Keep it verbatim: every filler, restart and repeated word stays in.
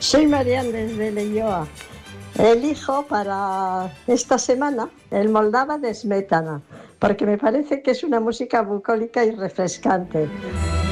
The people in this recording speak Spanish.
Soy Marian desde Leioa. Elijo para esta semana el Moldava de Smetana, porque me parece que es una música bucólica y refrescante.